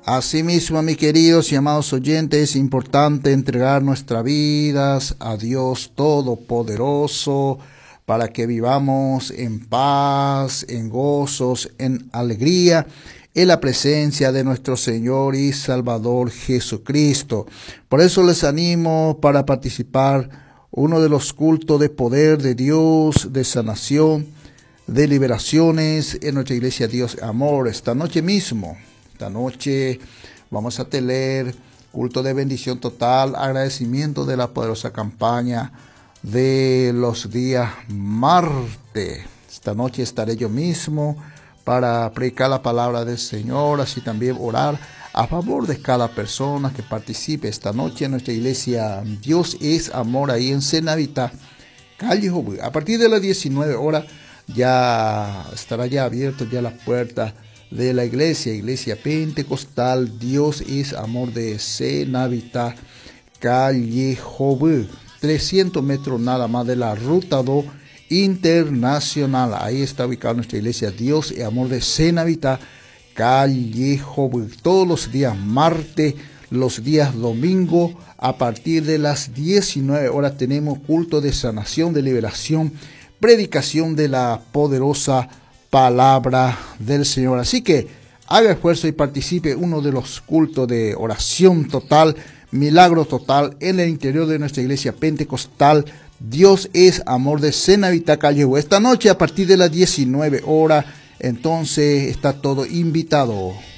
Asimismo, mis queridos y amados oyentes, es importante entregar nuestras vidas a Dios Todopoderoso para que vivamos en paz, en gozos, en alegría, en la presencia de nuestro Señor y Salvador Jesucristo. Por eso les animo para participar uno de los cultos de poder de Dios, de sanación, de liberaciones en nuestra iglesia Dios Amor. Esta noche mismo, esta noche vamos a tener culto de bendición total, agradecimiento de la poderosa campaña de los días martes. Esta noche estaré yo mismo para predicar la palabra del Señor, así también orar a favor de cada persona que participe esta noche en nuestra iglesia Dios es Amor, ahí en Cenavita, calle Jobú. A partir de las 19 horas ya estará ya abierto ya la puerta de la iglesia pentecostal Dios es Amor de Cenavita, calle Jobú, 300 metros nada más de la ruta 2 internacional. Ahí está ubicada nuestra iglesia Dios y Amor de Cenavita, calle Jobú. Todos los días martes, los días domingo, a partir de las 19 horas tenemos culto de sanación, de liberación, predicación de la poderosa palabra del Señor. Así que haga esfuerzo y participe en uno de los cultos de oración total, milagro total en el interior de nuestra iglesia pentecostal Dios es Amor de Cenavita, calle Jobú. Esta noche a partir de las 19 horas, entonces está todo invitado.